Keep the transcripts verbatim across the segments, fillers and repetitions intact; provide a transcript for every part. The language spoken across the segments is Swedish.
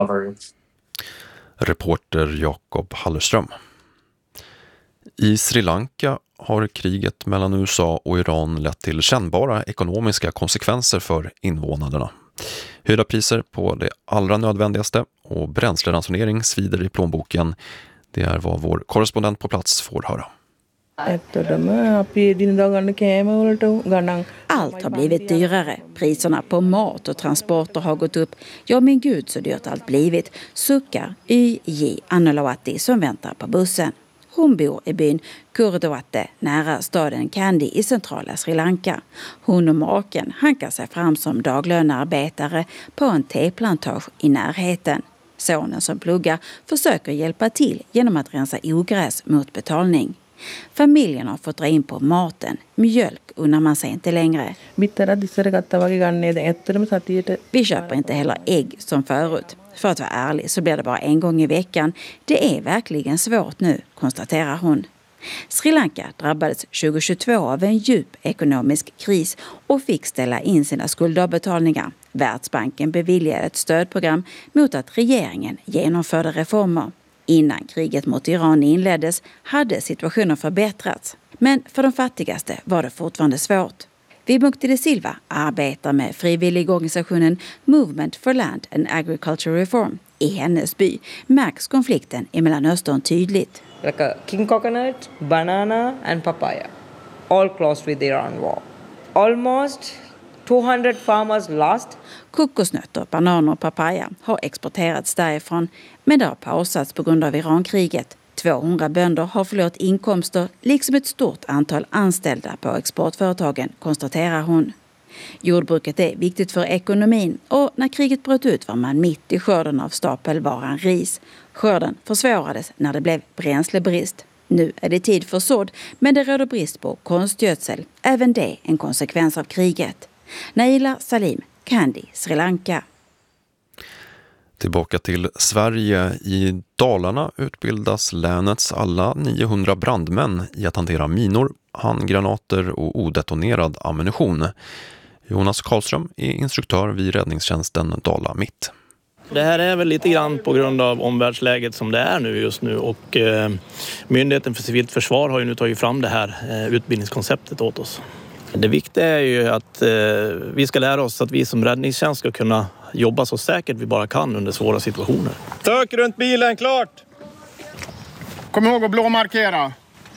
Reporter Jakob Hallerström. I Sri Lanka har kriget mellan U S A och Iran lett till kännbara ekonomiska konsekvenser för invånarna. Höjda priser på det allra nödvändigaste och bränsleransonering svider i plånboken. Det är vad vår korrespondent på plats får höra. Allt har blivit dyrare. Priserna på mat och transporter har gått upp. Ja men gud så dyrt allt blivit. Suckar Y J Annolawati som väntar på bussen. Hon bor i byn Kurdawate nära staden Kandy i centrala Sri Lanka. Hon och maken hankar sig fram som daglönearbetare på en teplantage i närheten. Sonen som pluggar försöker hjälpa till genom att rensa ogräs mot betalning. Familjen har fått dra in på maten. Mjölk unnar man sig inte längre. Vi köper inte heller ägg som förut. För att vara ärlig så blir det bara en gång i veckan. Det är verkligen svårt nu, konstaterar hon. Sri Lanka drabbades tjugohundratjugotvå av en djup ekonomisk kris och fick ställa in sina skuldavbetalningar. Världsbanken beviljade ett stödprogram mot att regeringen genomförde reformer. Innan kriget mot Iran inleddes hade situationen förbättrats. Men för de fattigaste var det fortfarande svårt. Vibukti de Silva arbetar med frivilligorganisationen Movement for Land and Agriculture Reform. I hennes by märks konflikten i Mellanöstern tydligt. Like a king coconut, banana and papaya. All closed with the Iran war. Almost two hundred farmers lost. Kokosnötter, bananer och papaya har exporterats därifrån, men det har pausats på grund av Irankriget. tvåhundra bönder har förlorat inkomster, liksom ett stort antal anställda på exportföretagen, konstaterar hon. Jordbruket är viktigt för ekonomin och när kriget bröt ut var man mitt i skörden av stapelvaran ris. Skörden försvårades när det blev bränslebrist. Nu är det tid för sådd, men det råder brist på konstgödsel. Även det en konsekvens av kriget. Naila Salim, Kandy, Sri Lanka. Tillbaka till Sverige. I Dalarna utbildas länets alla niohundra brandmän i att hantera minor, handgranater och odetonerad ammunition. Jonas Karlström är instruktör vid räddningstjänsten Dala Mitt. Det här är väl lite grann på grund av omvärldsläget som det är nu just nu och eh, Myndigheten för civilt försvar har ju nu tagit fram det här eh, utbildningskonceptet åt oss. Det viktiga är ju att eh, vi ska lära oss att vi som räddningstjänst ska kunna jobba så säkert vi bara kan under svåra situationer. Sök runt bilen, klart! Kom ihåg att blåmarkera.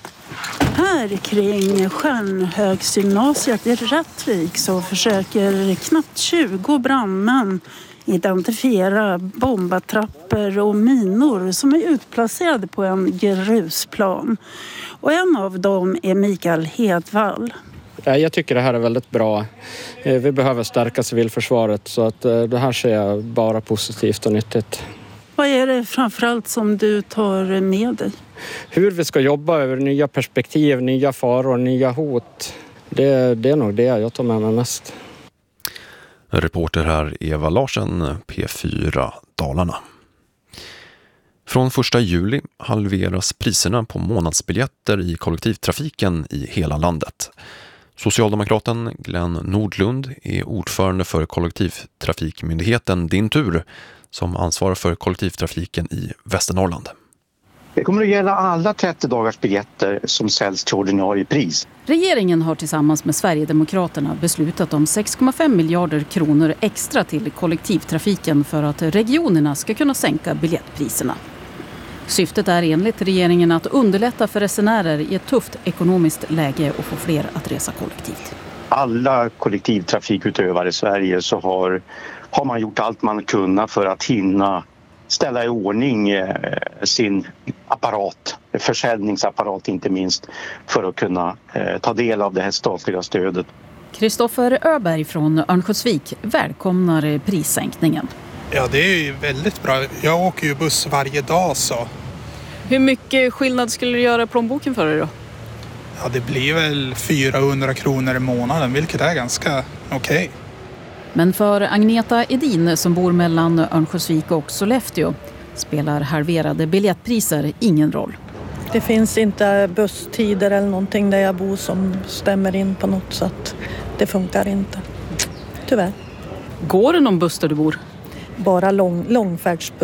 Här kring Stjärnhögsgymnasiet i Rättvik så försöker knappt tjugo brandmän identifiera bombattrappor och minor som är utplacerade på en grusplan. Och en av dem är Mikael Hedvall. Jag tycker det här är väldigt bra. Vi behöver stärka civilförsvaret så att det här ser jag bara positivt och nyttigt. Vad är det framförallt som du tar med dig? Hur vi ska jobba över nya perspektiv, nya faror, nya hot. Det, det är nog det jag tar med mig mest. Reporter här Eva Larsen, P fyra Dalarna. Från första juli halveras priserna på månadsbiljetter i kollektivtrafiken i hela landet. Socialdemokraten Glenn Nordlund är ordförande för kollektivtrafikmyndigheten Din Tur som ansvarar för kollektivtrafiken i Västernorrland. Det kommer att gälla alla trettio dagars biljetter som säljs till ordinarie pris. Regeringen har tillsammans med Sverigedemokraterna beslutat om sex komma fem miljarder kronor extra till kollektivtrafiken för att regionerna ska kunna sänka biljettpriserna. Syftet är enligt regeringen att underlätta för resenärer i ett tufft ekonomiskt läge och få fler att resa kollektivt. Alla kollektivtrafikutövare i Sverige så har, har man gjort allt man kunnat för att hinna ställa i ordning eh, sin apparat, försäljningsapparat inte minst, för att kunna eh, ta del av det här statliga stödet. Kristoffer Öberg från Örnsköldsvik välkomnar prissänkningen. Ja, det är ju väldigt bra. Jag åker ju buss varje dag så. Hur mycket skillnad skulle du göra i plånboken för dig då? Ja, det blir väl fyrahundra kronor i månaden, vilket är ganska okej. Okay. Men för Agneta Edin som bor mellan Örnsköldsvik och Sollefteå spelar halverade biljettpriser ingen roll. Det finns inte busstider eller någonting där jag bor som stämmer in på något sätt. Det funkar inte. Tyvärr. Går det någon buss där du bor? bara lång, långfärdsbuss.